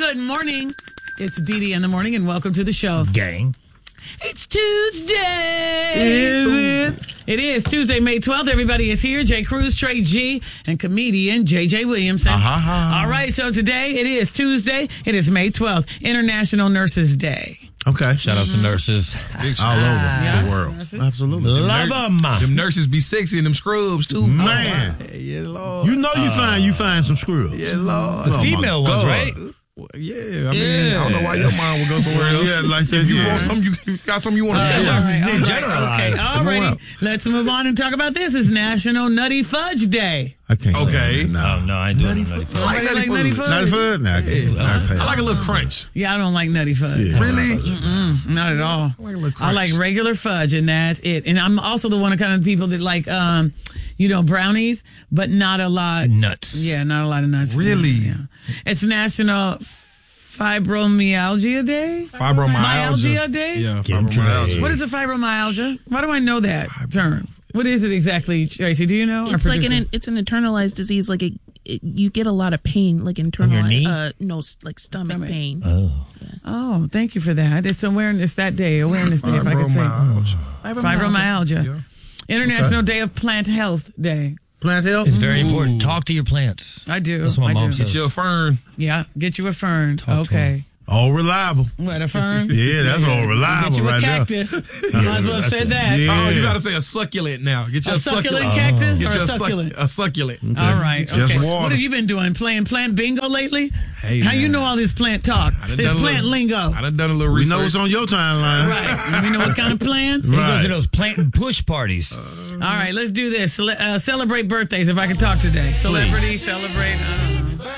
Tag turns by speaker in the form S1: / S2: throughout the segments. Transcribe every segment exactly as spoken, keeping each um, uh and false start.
S1: Good morning. It's Dee Dee in the morning, and welcome to the show.
S2: Gang.
S1: It's Tuesday.
S3: Is it?
S1: It is Tuesday, May twelfth. Everybody is here. Jay Cruz, Trey G, and comedian J J Williamson.
S3: Uh-huh.
S1: All right, so today it is Tuesday. It is May twelfth, International Nurses Day.
S3: Okay.
S2: Shout out to nurses.
S3: Big all over
S1: Yeah.
S3: the world.
S1: Nurses.
S3: Absolutely.
S2: Love them.
S4: Them nurses be sexy in them scrubs, too.
S3: Man.
S4: Oh, yeah, Lord.
S3: You know you find you find some screws.
S4: Yeah, Lord.
S2: The female ones,
S3: God.
S2: right?
S4: Yeah, I mean,
S2: Yeah.
S4: I don't know why your mind would go somewhere else.
S3: Yeah, like that.
S4: If you
S3: Yeah.
S4: want something, you got something you want to
S1: All
S4: tell
S1: right,
S4: us.
S2: Nurses
S1: all
S2: in
S1: right,
S2: general.
S1: Okay,
S3: Come
S1: all
S3: on
S1: righty.
S3: out.
S1: Let's move on and talk about this. It's National Nutty Fudge Day.
S3: I can't say
S4: Okay.
S3: that.
S2: Oh,
S3: No.
S2: no, I ain't doing
S4: Nutty
S2: nutty
S4: Fudge.
S2: fudge.
S4: I like
S1: Everybody
S4: nutty
S1: like nutty
S4: fudge.
S1: fudge?
S3: Not fun? No, I can't.
S4: Yeah.
S3: Not pass.
S4: I like a little crunch.
S1: Yeah, I don't like Nutty Fudge.
S3: Yeah.
S4: Really?
S1: Mm, not at all.
S4: I like a little
S1: I
S4: crunch.
S1: like regular fudge, and that's it. And I'm also the one of kind of people that like, um, you know, brownies, but not a lot.
S2: Nuts.
S1: Yeah, not a lot of nuts.
S4: Really?
S1: Yeah. It's National Fibromyalgia Day.
S4: Fibromyalgia.
S1: Myalgia Day?
S4: Yeah,
S2: Get 'em
S4: fibromyalgia.
S2: straight.
S1: What is a fibromyalgia? Why do I know that term? What is it exactly, Tracy? Do you know? Our
S5: It's like
S1: producer?
S5: an it's an internalized disease. Like it, it, you get a lot of pain, like
S2: your
S5: internal,
S2: knee?
S5: uh, no, s- like stomach,
S1: Stomach.
S5: pain.
S2: Oh.
S1: Oh, thank you for that. It's awareness that day, awareness day, if I could say.
S4: Fibromyalgia.
S1: Fibromyalgia. International Day of Plant Health Day.
S3: Plant health?
S2: It's very important. Talk to your plants.
S1: I do.
S2: That's what my
S1: I
S2: mom
S1: do.
S2: says.
S4: Get you a fern.
S1: Yeah, get you a fern. okay.
S3: All reliable.
S1: What, a fern?
S3: Yeah, that's all reliable
S1: Get you a
S3: right
S1: cactus. Might as well have said that.
S3: Yeah.
S4: Oh, you got to say a succulent now. Get you
S1: A
S4: a,
S1: succulent
S4: succulent.
S1: cactus
S4: Get
S1: or
S4: you
S1: a
S4: a, suc-
S1: succulent?
S4: a succulent.
S1: All right.
S3: Just
S1: Okay.
S3: water.
S1: What have you been doing? Playing plant bingo lately?
S4: Hey,
S1: How you
S4: man.
S1: know all this plant talk?
S4: I done
S1: This
S4: done a
S1: plant
S4: little-
S1: lingo.
S4: I done done a little
S3: We
S4: research.
S3: know what's on your timeline.
S1: Right. We know what kind of plants?
S2: He
S3: Right.
S2: goes to those plant and push parties.
S1: All right, let's do this. Cele- uh, celebrate birthdays if I can talk today. Celebrity, celebrate. I don't know.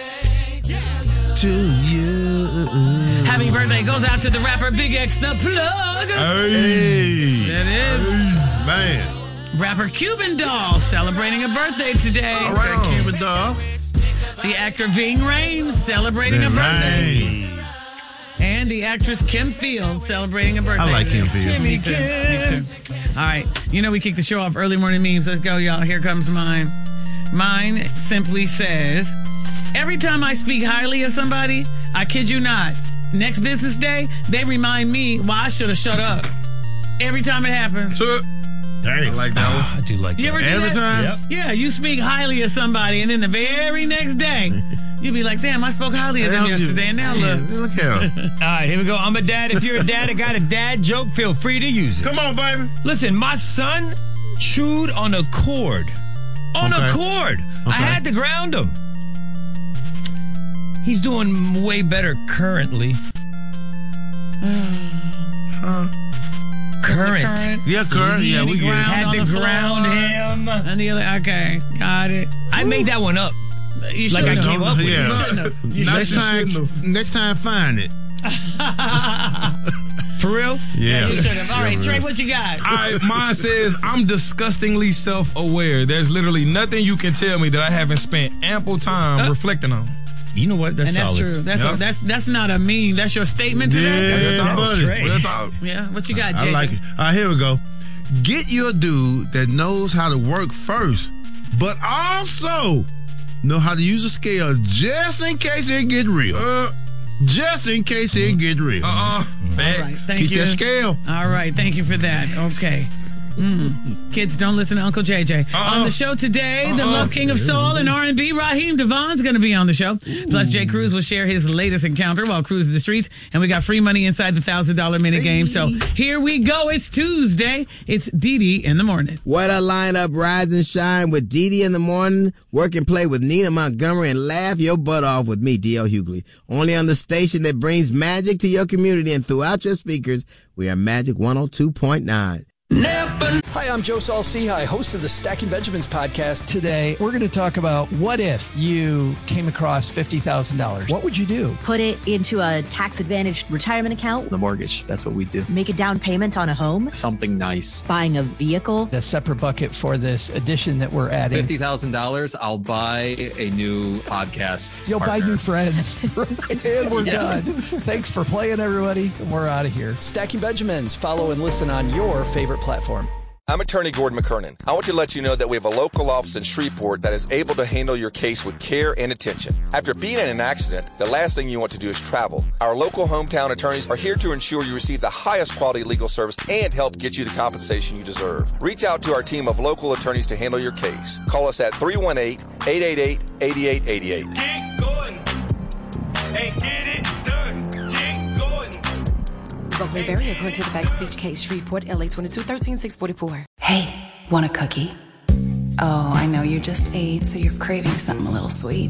S3: To you.
S1: Happy birthday goes out to the rapper Big X the Plug.
S3: Hey.
S1: That is
S3: Man.
S1: rapper Cuban Doll celebrating a birthday today.
S3: All right, Cuban dog.
S1: The actor Ving Rhames celebrating a birthday.
S3: Man.
S1: And the actress Kim Fields celebrating a birthday.
S3: I like Kim Fields.
S1: Me too. Me too. All right. You know we kick the show off early morning memes. Let's go, y'all. Here comes mine. Mine simply says, every time I speak highly of somebody, I kid you not, next business day, they remind me why I should have shut up. Every time it happens.
S3: Dang.
S4: I like that one.
S2: I do like
S1: You
S2: that.
S1: ever do
S3: Every
S1: that?
S3: time?
S2: Yep.
S1: Yeah, you speak highly of somebody, and then the very next day, you be like, damn, I spoke highly of them
S3: Damn, you-
S1: yesterday, and now look.
S3: Man, Look here.
S2: All right, here we go. I'm a dad. If you're a dad, I got a dad joke. Feel free to use it.
S3: Come on, baby.
S2: Listen, my son chewed on a cord. On a
S3: Okay.
S2: cord. I
S3: Okay.
S2: had to ground him. He's doing way better currently. Current.
S1: Current.
S3: Yeah, Kurt. Yeah, we get it.
S1: Ground
S2: Had
S1: on
S2: to
S1: the
S2: ground
S1: floor.
S2: him.
S1: And the other, okay, got it.
S2: I made that one up.
S1: You
S2: Like I
S1: shouldn't
S2: came
S1: have.
S2: up with
S3: Yeah.
S2: it.
S1: You shouldn't have. You
S3: Next
S1: shouldn't have.
S3: time, next time, find it.
S2: For real?
S3: Yeah.
S1: You should have. All right,
S3: Yeah,
S1: Trey,
S3: real.
S1: what you got?
S4: All right, mine says, I'm disgustingly self-aware. There's literally nothing you can tell me that I haven't spent ample time reflecting on.
S2: You know what? That's
S1: And that's
S2: solid.
S1: true. That's
S4: Yep.
S1: a, that's that's not a meme. That's your statement to that?
S3: Yeah,
S2: That was
S3: buddy.
S2: straight.
S4: Well, that's all.
S1: Yeah. What you got,
S3: I
S1: J J?
S3: like it. All right, here we go. Get your dude that knows how to work first, but also know how to use a scale just in case it get real.
S4: Uh,
S3: Just in case it get real.
S4: uh-uh.
S1: All right,
S4: Facts.
S1: thank
S3: Keep
S1: you.
S3: that scale.
S1: All right, thank you for that. Okay. Mm. Kids, don't listen to Uncle J J.
S4: Uh-uh.
S1: On the show today, the
S4: Uh-uh.
S1: Love King of Soul and R and B, Raheem Devon's going to be on the show. Plus, Jay Cruz will share his latest encounter while cruising the streets. And we got free money inside the one thousand dollars minute game. So here we go. It's Tuesday. It's Dee Dee in the morning.
S6: What a lineup, rise and shine with Dee Dee in the morning, work and play with Nina Montgomery, and laugh your butt off with me, D L Hughley. Only on the station that brings magic to your community and throughout your speakers. We are Magic one oh two point nine.
S7: Hi, I'm Joe Saul-Sehy, host of the Stacking Benjamins podcast. Today, we're going to talk about what if you came across fifty thousand dollars. What would you do?
S8: Put it into a tax-advantaged retirement account.
S7: The mortgage. That's what we do.
S8: Make a down payment on a home.
S7: Something nice.
S8: Buying a vehicle.
S7: A separate bucket for this edition that we're adding.
S9: fifty thousand dollars, I'll buy a new podcast.
S7: You'll
S9: partner.
S7: buy new friends. And we're done. Thanks for playing, everybody. And we're out of here. Stacking Benjamins. Follow and listen on your favorite platform.
S10: I'm attorney Gordon McKernan. I want to let you know that we have a local office in Shreveport that is able to handle your case with care and attention. After being in an accident, the last thing you want to do is travel. Our local hometown attorneys are here to ensure you receive the highest quality legal service and help get you the compensation you deserve. Reach out to our team of local attorneys to handle your case. Call us at three one eight, eight eight eight, eight eight eight eight.
S11: Get going and get it done. Get going.
S12: Results may vary according to the facts of each case. Shreveport, L A twenty-two thirteen, six forty-four.
S13: Hey, want a cookie? Oh, I know you just ate, so you're craving something a little sweet.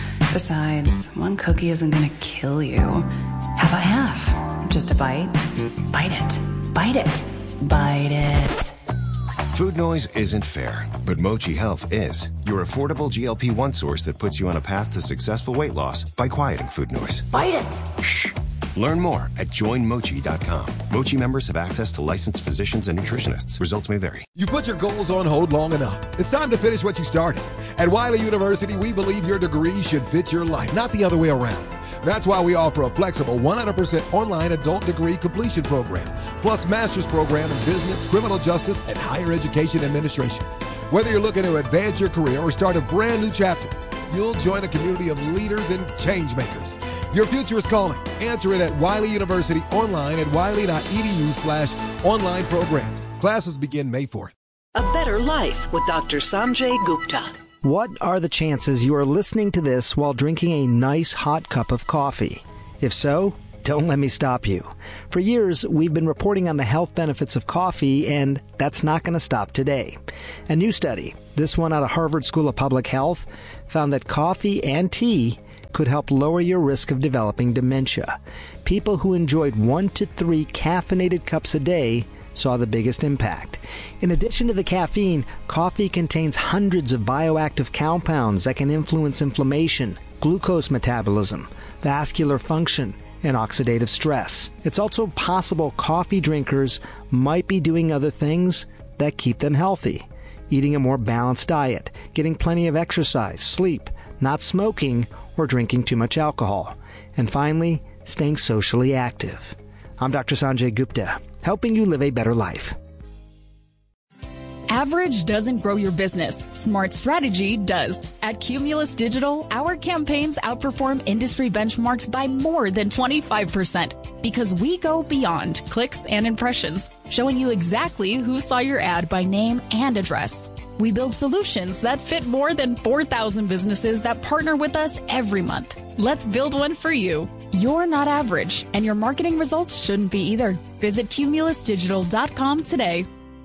S13: Besides, one cookie isn't gonna kill you. How about half? Just a bite? Bite it. Bite it. Bite it.
S14: Food noise isn't fair, but Mochi Health is. Your affordable G L P one source that puts you on a path to successful weight loss by quieting food noise.
S13: Bite it.
S14: Shh. Learn more at join mochi dot com. Mochi members have access to licensed physicians and nutritionists. Results may vary.
S15: You put your goals on hold long enough. It's time to finish what you started. At Wiley University, we believe your degree should fit your life, not the other way around. That's why we offer a flexible one hundred percent online adult degree completion program, plus master's program in business, criminal justice, and higher education administration. Whether you're looking to advance your career or start a brand new chapter, you'll join a community of leaders and change makers. Your future is calling. Answer it at Wiley University online at wiley.edu slash online programs. Classes begin May fourth.
S16: A Better Life with Doctor Sanjay Gupta.
S17: What are the chances you are listening to this while drinking a nice hot cup of coffee? If so, don't let me stop you. For years, we've been reporting on the health benefits of coffee, and that's not going to stop today. A new study, this one out of Harvard School of Public Health, found that coffee and tea could help lower your risk of developing dementia. People who enjoyed one to three caffeinated cups a day saw the biggest impact. In addition to the caffeine, coffee contains hundreds of bioactive compounds that can influence inflammation, glucose metabolism, vascular function, and oxidative stress. It's also possible coffee drinkers might be doing other things that keep them healthy. Eating a more balanced diet, getting plenty of exercise, sleep, not smoking, or drinking too much alcohol. And finally, staying socially active. I'm Doctor Sanjay Gupta, helping you live a better life.
S18: Average doesn't grow your business. Smart strategy does. At Cumulus Digital, our campaigns outperform industry benchmarks by more than twenty-five percent because we go beyond clicks and impressions, showing you exactly who saw your ad by name and address. We build solutions that fit more than four thousand businesses that partner with us every month. Let's build one for you. You're not average, and your marketing results shouldn't be either. Visit cumulus digital dot com today.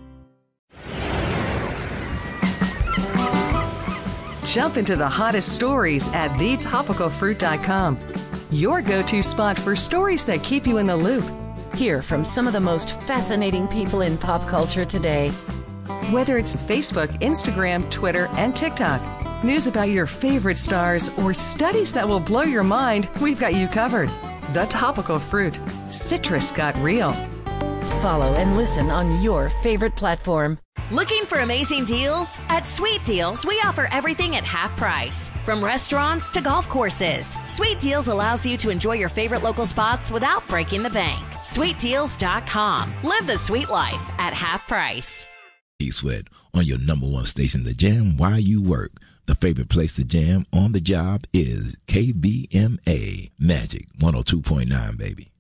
S19: Jump into the hottest stories at the topical fruit dot com. Your go-to spot for stories that keep you in the loop.
S20: Hear from some of the most fascinating people in pop culture today.
S19: Whether it's Facebook, Instagram, Twitter, and TikTok, news about your favorite stars, or studies that will blow your mind, we've got you covered. The Topical Fruit. Citrus got real.
S20: Follow and listen on your favorite platform.
S21: Looking for amazing deals? At Sweet Deals, we offer everything at half price. From restaurants to golf courses, Sweet Deals allows you to enjoy your favorite local spots without breaking the bank. sweet deals dot com. Live the sweet life at half price.
S22: Sweat on your number one station, The Jam, while you work. The favorite place to jam on the job is K B M A Magic one oh two point nine, baby.